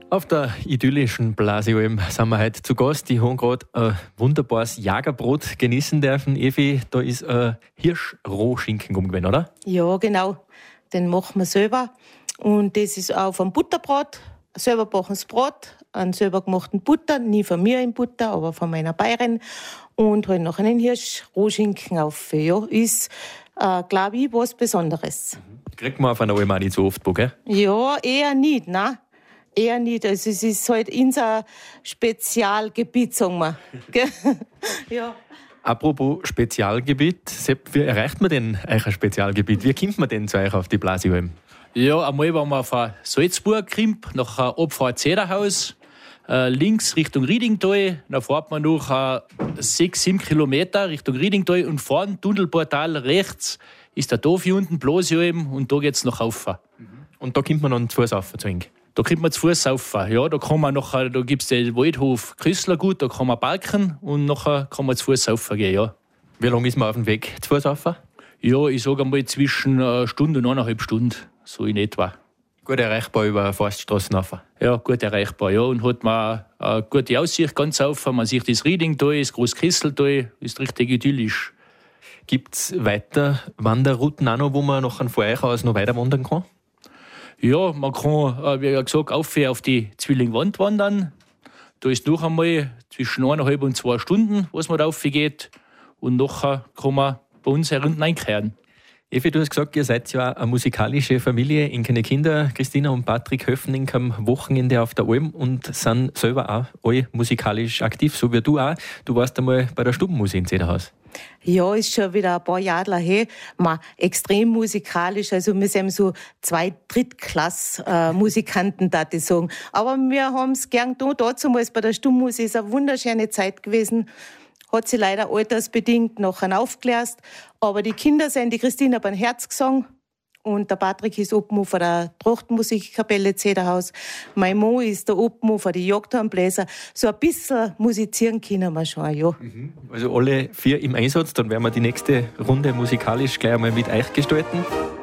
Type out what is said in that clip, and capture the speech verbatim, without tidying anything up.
Auf der idyllischen Blasealm sind wir heute zu Gast. Die haben gerade ein wunderbares Jagerbrot genießen dürfen. Evi, da ist ein Hirschrohschinken umgewesen, oder? Ja, genau. Den machen wir selber. Und das ist auf einem Butterbrot. Selber backen das Brot, einen selber gemachten Butter. Nie von mir in Butter, aber von meiner Bäuerin. Und halt noch einen Hirschrohschinken auf. Ja, ist, äh, glaube ich, was Besonderes. Mhm. Kriegt man auf einer Alm auch nicht so oft, gell? Ja, eher nicht, ne? Eher nicht. Also es ist halt unser Spezialgebiet, sagen wir. Ja. Apropos Spezialgebiet, Sepp, wie erreicht man denn euer Spezialgebiet? Wie kommt man denn zu euch auf die Blasealm? Ja, einmal waren wir von Salzburg gekommen, nach Abfahrt Zederhaus, äh, links Richtung Riedingtal, dann fährt man noch äh, sechs, sieben Kilometer Richtung Riedingtal und vorn Tunnelportal rechts ist der Dorf hier unten, Blasealm, und da geht's nach rauf. Und da kommt man dann zu Fuß rauf zu Eng? Da kommt man zu Fuß rauf. Ja, da kann man nachher, da gibt es den Waldhof Krüsslergut, da kann man parken und nachher kann man zu Fuß raufgehen, ja. Wie lange ist man auf dem Weg zu Fuß rauf? Ja, ich sage einmal zwischen einer Stunde und eineinhalb Stunden, so in etwa. Gut erreichbar über Forststraßen rauf? Ja, gut erreichbar, ja. Und hat man eine gute Aussicht ganz rauf. Man sieht das Riedingtal, das Großkesseltal, ist richtig idyllisch. Gibt es weiter Wanderrouten auch noch, wo man nachher von euch aus noch weiter wandern kann? Ja, man kann, wie gesagt, auf, auf die Zwillingwand wandern. Da ist noch einmal zwischen eineinhalb und zwei Stunden, was man rauf geht. Und nachher kann man bei uns herunten einkehren. Evi, du hast gesagt, ihr seid ja eine musikalische Familie. Eure Kinder, Christina und Patrick, helfen am Wochenende auf der Alm und sind selber auch alle musikalisch aktiv, so wie du auch. Du warst einmal bei der Stubenmusik in Zederhaus. Ja, ist schon wieder ein paar Jahre her. Man, extrem musikalisch. Also wir sind so zwei Drittklass-Musikanten, da ich sagen. Aber wir haben es gern da. Damals bei der Stummmusik ist eine wunderschöne Zeit gewesen. Hat sie leider altersbedingt nachher aufgelöst. Aber die Kinder sind die Christina beim Herzgesang und der Patrick ist Obmann von der Trachtenmusikkapelle Zederhaus. Mein Mann ist der Obmann von den Jagdhornbläser. So ein bisschen musizieren können wir schon, ja. Also alle vier im Einsatz, dann werden wir die nächste Runde musikalisch gleich einmal mit euch gestalten.